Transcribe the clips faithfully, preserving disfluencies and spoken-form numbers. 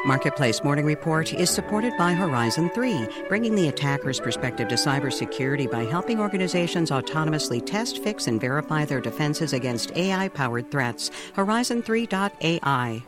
Marketplace Morning Report is supported by Horizon three, bringing the attacker's perspective to cybersecurity by helping organizations autonomously test, fix, and verify their defenses against A I-powered threats. Horizon three dot A I.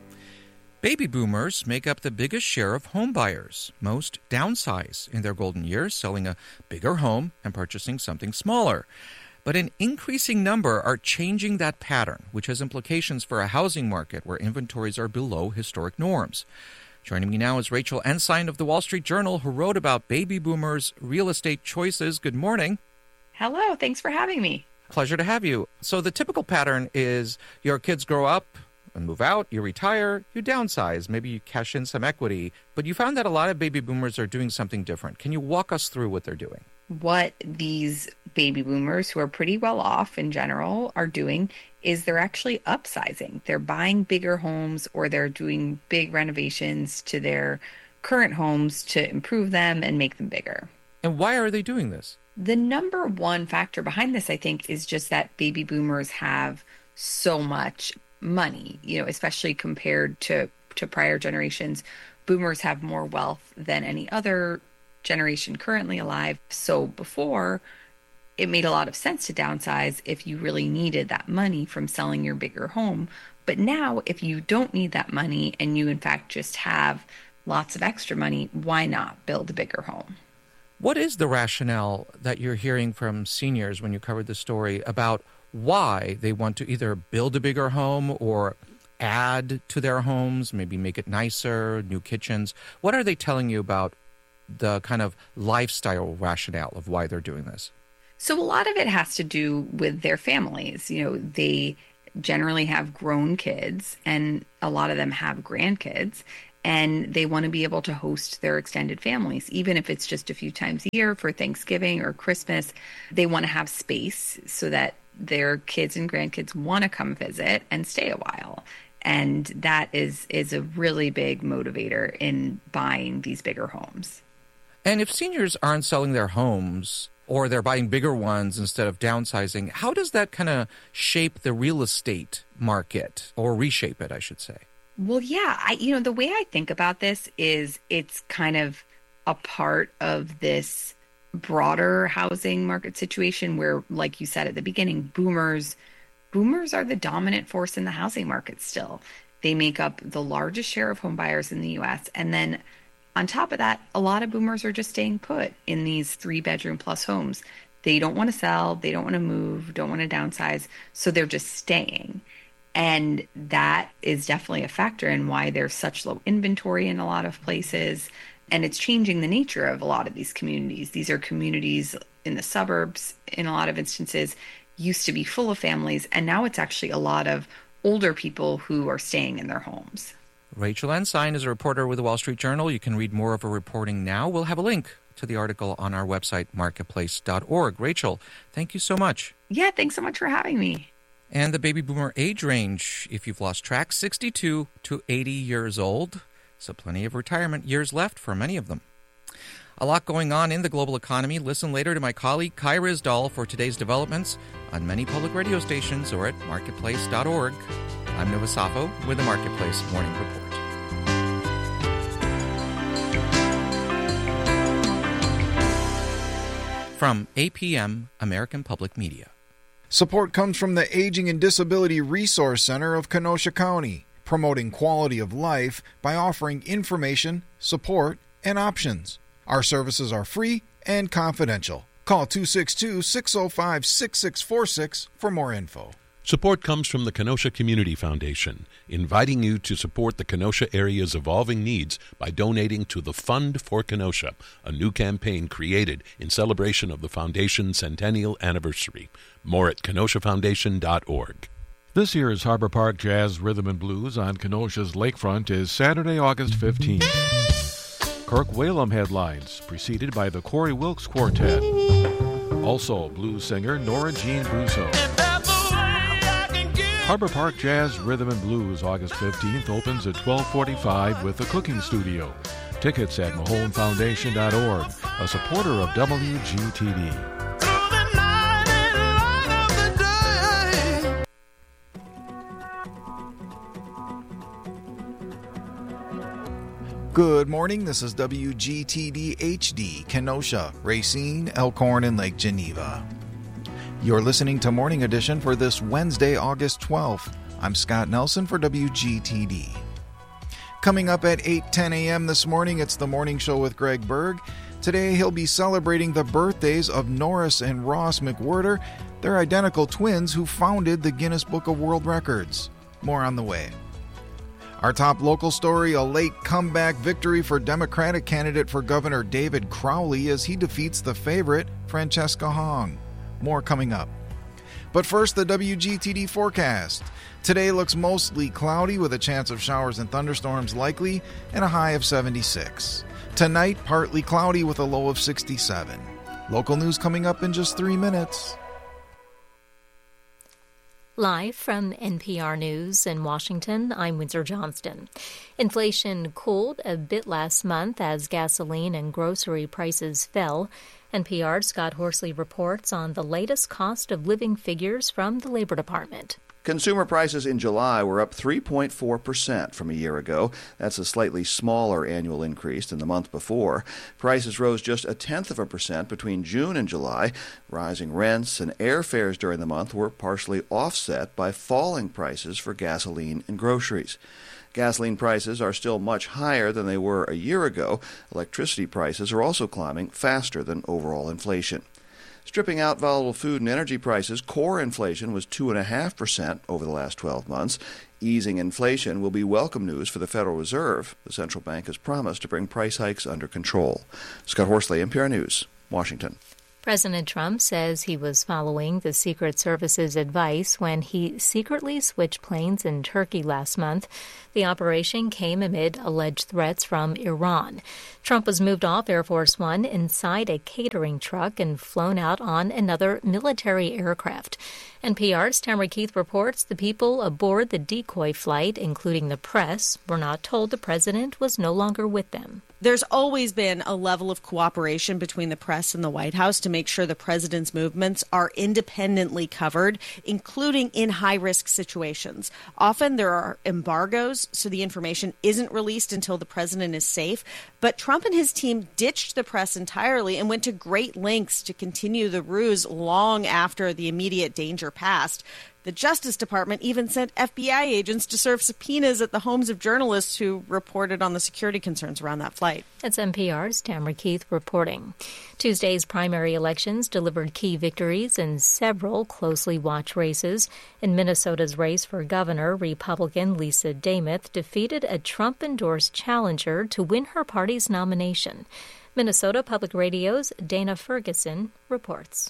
Baby boomers make up the biggest share of home buyers. Most downsize in their golden years, selling a bigger home and purchasing something smaller. But an increasing number are changing that pattern, which has implications for a housing market where inventories are below historic norms. Joining me now is Rachel Ensign of the Wall Street Journal, who wrote about baby boomers' real estate choices. Good morning. Hello. Thanks for having me. Pleasure to have you. So the typical pattern is your kids grow up and move out, you retire, you downsize, maybe you cash in some equity. But you found that a lot of baby boomers are doing something different. Can you walk us through what they're doing? What these baby boomers, who are pretty well off in general, are doing is they're actually upsizing. They're buying bigger homes, or they're doing big renovations to their current homes to improve them and make them bigger. And why are they doing this? The number one factor behind this, I think, is just that baby boomers have so much money, you know, especially compared to, to prior generations. Boomers have more wealth than any other generation currently alive. So before, it made a lot of sense to downsize if you really needed that money from selling your bigger home. But now, if you don't need that money and you in fact just have lots of extra money, why not build a bigger home? What is the rationale that you're hearing from seniors when you covered the story about why they want to either build a bigger home or add to their homes, maybe make it nicer, new kitchens? What are they telling you about the kind of lifestyle rationale of why they're doing this? So a lot of it has to do with their families. You know, they generally have grown kids, and a lot of them have grandkids, and they want to be able to host their extended families, even if it's just a few times a year for Thanksgiving or Christmas. They want to have space so that their kids and grandkids want to come visit and stay a while. And that is is a really big motivator in buying these bigger homes. And if seniors aren't selling their homes, or they're buying bigger ones instead of downsizing, how does that kind of shape the real estate market, or reshape it, I should say? Well, yeah, I, you know, the way I think about this is it's kind of a part of this broader housing market situation where, like you said at the beginning, boomers, boomers are the dominant force in the housing market still. They make up the largest share of home buyers in the U S, and then on top of that, a lot of boomers are just staying put in these three-bedroom plus homes. They don't want to sell, they don't want to move, don't want to downsize, so they're just staying. And that is definitely a factor in why there's such low inventory in a lot of places. And it's changing the nature of a lot of these communities. These are communities in the suburbs, in a lot of instances, used to be full of families, and now it's actually a lot of older people who are staying in their homes. Rachel Ensign is a reporter with the Wall Street Journal. You can read more of her reporting now. We'll have a link to the article on our website, marketplace dot org. Rachel, thank you so much. Yeah, thanks so much for having me. And the baby boomer age range, if you've lost track, sixty-two to eighty years old. So plenty of retirement years left for many of them. A lot going on in the global economy. Listen later to my colleague Kai Ryssdal for today's developments on many public radio stations or at marketplace dot org. I'm Nova Safo with the Marketplace Morning Report. From A P M, American Public Media. Support comes from the Aging and Disability Resource Center of Kenosha County, promoting quality of life by offering information, support, and options. Our services are free and confidential. Call two six two, six zero five, six six four six for more info. Support comes from the Kenosha Community Foundation, inviting you to support the Kenosha area's evolving needs by donating to the Fund for Kenosha, a new campaign created in celebration of the Foundation's centennial anniversary. More at kenosha foundation dot org. This year's Harbor Park Jazz Rhythm and Blues on Kenosha's lakefront is Saturday, August fifteenth. Kirk Whalum headlines, preceded by the Corey Wilkes Quartet. Also, blues singer Nora Jean Busso. Harbor Park Jazz Rhythm and Blues, August fifteenth, opens at twelve forty-five with the Cooking Studio. Tickets at mahone foundation dot org, a supporter of W G T V. Good morning, this is W G T D H D, Kenosha, Racine, Elkhorn, and Lake Geneva. You're listening to Morning Edition for this Wednesday, August twelfth. I'm Scott Nelson for W G T D. Coming up at eight ten a.m. this morning, it's the Morning Show with Greg Berg. Today, he'll be celebrating the birthdays of Norris and Ross McWhirter. They're identical twins who founded the Guinness Book of World Records. More on the way. Our top local story, a late comeback victory for Democratic candidate for Governor David Crowley as he defeats the favorite, Francesca Hong. More coming up. But first, the W G T D forecast. Today looks mostly cloudy with a chance of showers and thunderstorms likely and a high of seventy-six. Tonight, partly cloudy with a low of sixty-seven. Local news coming up in just three minutes. Live from N P R News in Washington, I'm Windsor Johnston. Inflation cooled a bit last month as gasoline and grocery prices fell. N P R's Scott Horsley reports on the latest cost of living figures from the Labor Department. Consumer prices in July were up three point four percent from a year ago. That's a slightly smaller annual increase than the month before. Prices rose just a tenth of a percent between June and July. Rising rents and airfares during the month were partially offset by falling prices for gasoline and groceries. Gasoline prices are still much higher than they were a year ago. Electricity prices are also climbing faster than overall inflation. Stripping out volatile food and energy prices, core inflation was two point five percent over the last twelve months. Easing inflation will be welcome news for the Federal Reserve. The central bank has promised to bring price hikes under control. Scott Horsley, N P R News, Washington. President Trump says he was following the Secret Service's advice when he secretly switched planes in Turkey last month. The operation came amid alleged threats from Iran. Trump was moved off Air Force One inside a catering truck and flown out on another military aircraft. N P R's Tamara Keith reports the people aboard the decoy flight, including the press, were not told the president was no longer with them. There's always been a level of cooperation between the press and the White House to make sure the president's movements are independently covered, including in high-risk situations. Often there are embargoes, so the information isn't released until the president is safe. But Trump and his team ditched the press entirely and went to great lengths to continue the ruse long after the immediate danger passed. The Justice Department even sent F B I agents to serve subpoenas at the homes of journalists who reported on the security concerns around that flight. That's N P R's Tamara Keith reporting. Tuesday's primary elections delivered key victories in several closely watched races. In Minnesota's race for governor, Republican Lisa Demuth defeated a Trump-endorsed challenger to win her party's nomination. Minnesota Public Radio's Dana Ferguson reports.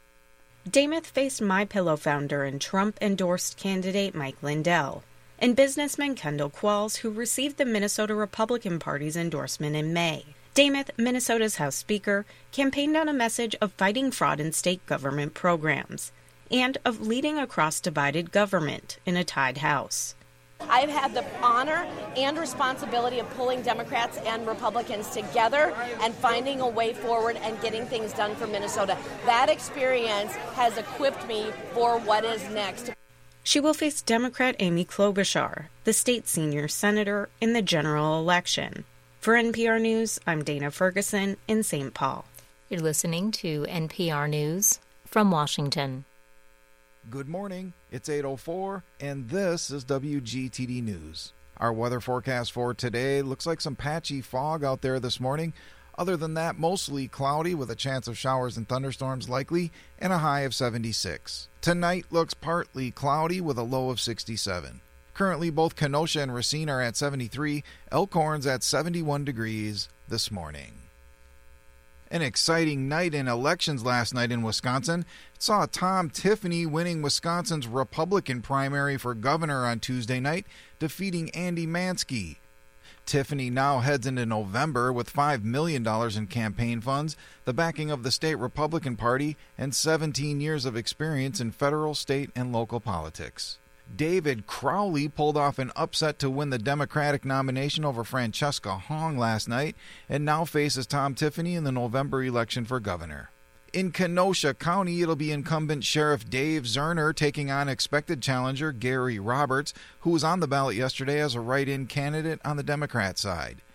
Demuth faced MyPillow founder and Trump-endorsed candidate Mike Lindell, and businessman Kendall Qualls, who received the Minnesota Republican Party's endorsement in May. Demuth, Minnesota's House Speaker, campaigned on a message of fighting fraud in state government programs and of leading across divided government in a tied House. I've had the honor and responsibility of pulling Democrats and Republicans together and finding a way forward and getting things done for Minnesota. That experience has equipped me for what is next. She will face Democrat Amy Klobuchar, the state's senior senator, in the general election. For N P R News, I'm Dana Ferguson in Saint Paul. You're listening to N P R News from Washington. Good morning. It's eight oh four, and this is W G T D News. Our weather forecast for today looks like some patchy fog out there this morning. Other than that, mostly cloudy with a chance of showers and thunderstorms likely and a high of seventy-six. Tonight looks partly cloudy with a low of sixty-seven. Currently, both Kenosha and Racine are at seventy-three. Elkhorn's at seventy-one degrees this morning. An exciting night in elections last night in Wisconsin. It saw Tom Tiffany winning Wisconsin's Republican primary for governor on Tuesday night, defeating Andy Mansky. Tiffany now heads into November with five million dollars in campaign funds, the backing of the state Republican Party, and seventeen years of experience in federal, state, and local politics. David Crowley pulled off an upset to win the Democratic nomination over Francesca Hong last night and now faces Tom Tiffany in the November election for governor. In Kenosha County, it'll be incumbent Sheriff Dave Zerner taking on expected challenger Gary Roberts, who was on the ballot yesterday as a write-in candidate on the Democrat side.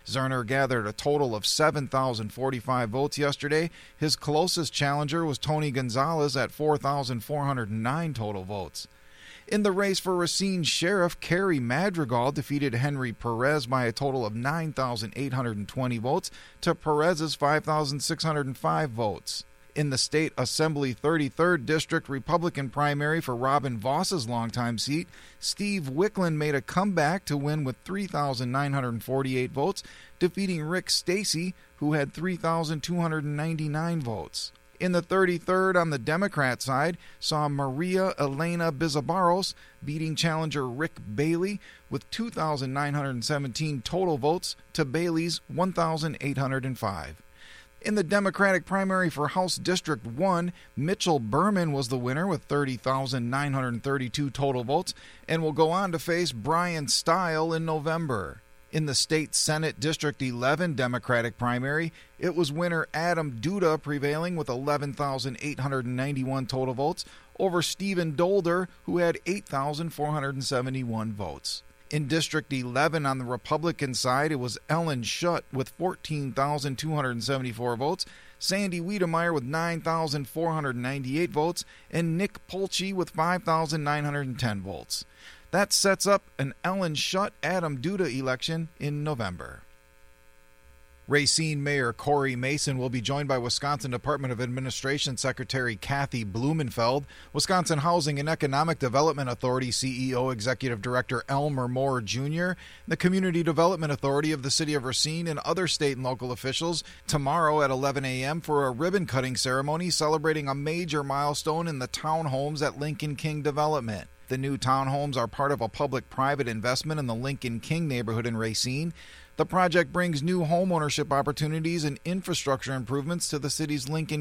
Zerner gathered a total of seven thousand forty-five votes yesterday. His closest challenger was Tony Gonzalez at four thousand four hundred nine total votes. In the race for Racine Sheriff, Kerry Madrigal defeated Henry Perez by a total of nine thousand eight hundred twenty votes to Perez's five thousand six hundred five votes. In the State Assembly thirty-third District Republican primary for Robin Voss's longtime seat, Steve Wickland made a comeback to win with three thousand nine hundred forty-eight votes, defeating Rick Stacy, who had three thousand two hundred ninety-nine votes. In the thirty-third on the Democrat side, saw Maria Elena Bizabaros beating challenger Rick Bailey with two thousand nine hundred seventeen total votes to Bailey's one thousand eight hundred five. In the Democratic primary for House District one, Mitchell Berman was the winner with thirty thousand nine hundred thirty-two total votes and will go on to face Brian Stile in November. In the State Senate District eleven Democratic primary, it was winner Adam Duda prevailing with eleven thousand eight hundred ninety-one total votes over Stephen Dolder, who had eight thousand four hundred seventy-one votes. In District eleven on the Republican side, it was Ellen Schutt with fourteen thousand two hundred seventy-four votes, Sandy Wiedemeyer with nine thousand four hundred ninety-eight votes, and Nick Polchi with five thousand nine hundred ten votes. That sets up an Ellen Schutt-Adam Duda election in November. Racine Mayor Corey Mason will be joined by Wisconsin Department of Administration Secretary Kathy Blumenfeld, Wisconsin Housing and Economic Development Authority C E O Executive Director Elmer Moore Junior, the Community Development Authority of the City of Racine, and other state and local officials tomorrow at eleven a.m. for a ribbon-cutting ceremony celebrating a major milestone in the townhomes at Lincoln King Development. The new townhomes are part of a public-private investment in the Lincoln King neighborhood in Racine. The project brings new home ownership opportunities and infrastructure improvements to the city's Lincoln